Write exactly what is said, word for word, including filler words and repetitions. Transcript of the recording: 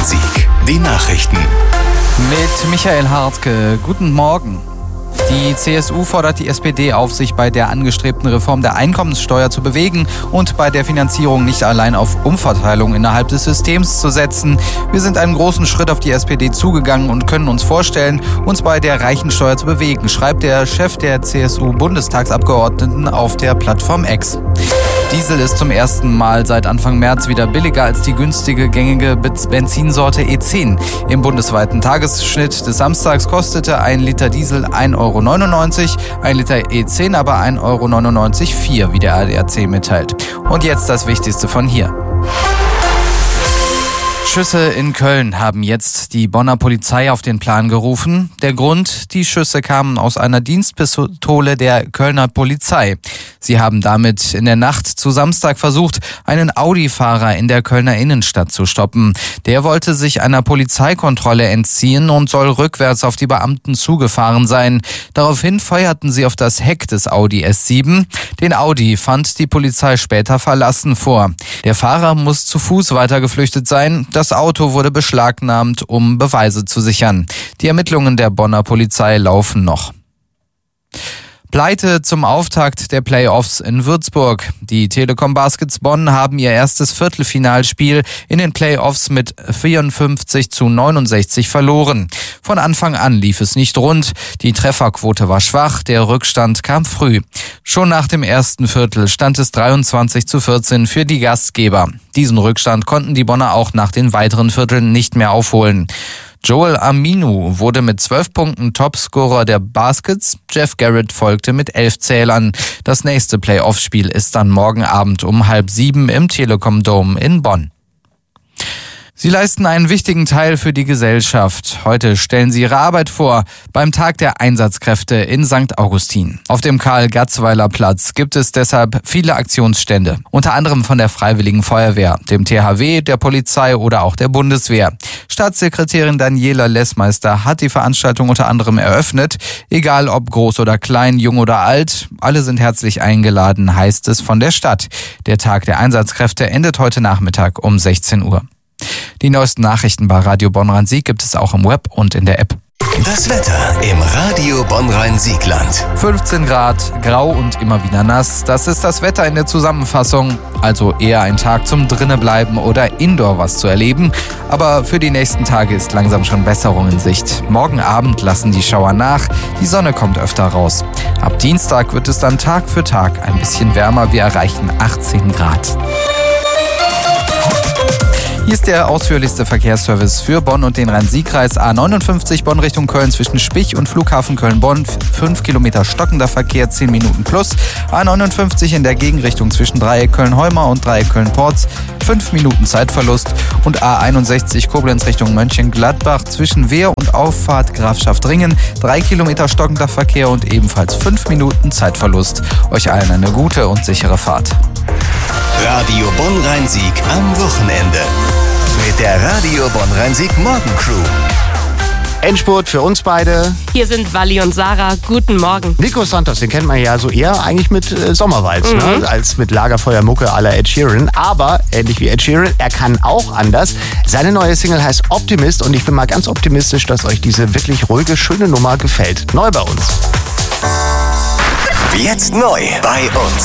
Rhein-Sieg. Die Nachrichten. Mit Michael Hartke. Guten Morgen. Die C S U fordert die S P D auf, sich bei der angestrebten Reform der Einkommenssteuer zu bewegen und bei der Finanzierung nicht allein auf Umverteilung innerhalb des Systems zu setzen. Wir sind einen großen Schritt auf die S P D zugegangen und können uns vorstellen, uns bei der Reichensteuer zu bewegen, schreibt der Chef der C S U-Bundestagsabgeordneten auf der Plattform X. Diesel ist zum ersten Mal seit Anfang März wieder billiger als die günstige gängige Benzinsorte E zehn. Im bundesweiten Tagesschnitt des Samstags kostete ein Liter Diesel ein Euro neunundneunzig, ein Liter E zehn aber ein Euro neunundneunzig Komma vier, wie der A D A C mitteilt. Und jetzt das Wichtigste von hier. Schüsse in Köln haben jetzt die Bonner Polizei auf den Plan gerufen. Der Grund: die Schüsse kamen aus einer Dienstpistole der Kölner Polizei. Sie haben damit in der Nacht zu Samstag versucht, einen Audi-Fahrer in der Kölner Innenstadt zu stoppen. Der wollte sich einer Polizeikontrolle entziehen und soll rückwärts auf die Beamten zugefahren sein. Daraufhin feuerten sie auf das Heck des Audi S sieben. Den Audi fand die Polizei später verlassen vor. Der Fahrer muss zu Fuß weitergeflüchtet sein. Das Auto wurde beschlagnahmt, um Beweise zu sichern. Die Ermittlungen der Bonner Polizei laufen noch. Pleite zum Auftakt der Playoffs in Würzburg. Die Telekom Baskets Bonn haben ihr erstes Viertelfinalspiel in den Playoffs mit vierundfünfzig zu neunundsechzig verloren. Von Anfang an lief es nicht rund. Die Trefferquote war schwach, der Rückstand kam früh. Schon nach dem ersten Viertel stand es dreiundzwanzig zu vierzehn für die Gastgeber. Diesen Rückstand konnten die Bonner auch nach den weiteren Vierteln nicht mehr aufholen. Joel Aminu wurde mit zwölf Punkten Topscorer der Baskets. Jeff Garrett folgte mit elf Zählern. Das nächste Playoff-Spiel ist dann morgen Abend um halb sieben im Telekom Dome in Bonn. Sie leisten einen wichtigen Teil für die Gesellschaft. Heute stellen sie ihre Arbeit vor beim Tag der Einsatzkräfte in Sankt Augustin. Auf dem Karl-Gatzweiler-Platz gibt es deshalb viele Aktionsstände, unter anderem von der Freiwilligen Feuerwehr, dem T H W, der Polizei oder auch der Bundeswehr. Staatssekretärin Daniela Lessmeister hat die Veranstaltung unter anderem eröffnet. Egal ob groß oder klein, jung oder alt, alle sind herzlich eingeladen, heißt es von der Stadt. Der Tag der Einsatzkräfte endet heute Nachmittag um sechzehn Uhr. Die neuesten Nachrichten bei Radio Bonn-Rhein-Sieg gibt es auch im Web und in der App. Das Wetter im Radio Bonn-Rhein-Siegland. fünfzehn Grad, grau und immer wieder nass. Das ist das Wetter in der Zusammenfassung. Also eher ein Tag zum Drinnebleiben oder Indoor was zu erleben. Aber für die nächsten Tage ist langsam schon Besserung in Sicht. Morgen Abend lassen die Schauer nach. Die Sonne kommt öfter raus. Ab Dienstag wird es dann Tag für Tag ein bisschen wärmer. Wir erreichen achtzehn Grad. Hier ist der ausführlichste Verkehrsservice für Bonn und den Rhein-Sieg-Kreis. A neunundfünfzig Bonn Richtung Köln zwischen Spich und Flughafen Köln-Bonn. fünf Kilometer stockender Verkehr, zehn Minuten plus. A neunundfünfzig in der Gegenrichtung zwischen Dreieck Köln-Heumar und Dreieck Köln-Porz. fünf Minuten Zeitverlust. Und A einundsechzig Koblenz Richtung Mönchengladbach zwischen Wehr und Auffahrt Grafschaft-Ringen. drei Kilometer stockender Verkehr und ebenfalls fünf Minuten Zeitverlust. Euch allen eine gute und sichere Fahrt. Radio Bonn-Rhein-Sieg am Wochenende. Mit der Radio Bonn-Rhein-Sieg Morgencrew. Endspurt für uns beide. Hier sind Wally und Sarah. Guten Morgen. Nico Santos, den kennt man ja so eher eigentlich mit äh, Sommerwald, mhm. ne? als mit Lagerfeuermucke à la Ed Sheeran. Aber ähnlich wie Ed Sheeran, er kann auch anders. Seine neue Single heißt Optimist und ich bin mal ganz optimistisch, dass euch diese wirklich ruhige, schöne Nummer gefällt. Neu bei uns. Jetzt neu bei uns.